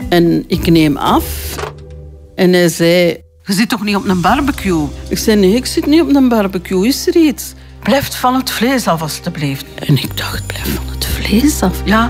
En ik neem af. En hij zei... Je zit toch niet op een barbecue? Ik zei, nee, ik zit niet op een barbecue. Is er iets? Blijf van het vlees af, alstublieft. En ik dacht, blijf van het vlees af. Ja,